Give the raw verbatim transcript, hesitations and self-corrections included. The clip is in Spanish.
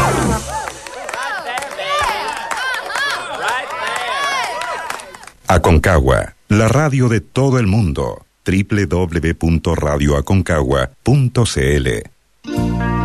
Aconcagua, la radio de todo el mundo. doble u doble u doble u punto radio aconcagua punto c l